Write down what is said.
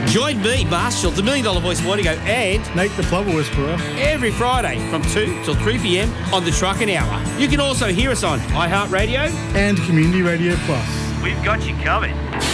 Join me, Marshall, the $1 Million Voice Morning and Nate the Plumber Whisperer every Friday from 2 till 3 p.m. on the Truckin' Hour. You can also hear us on iHeartRadio and Community Radio Plus. We've got you covered.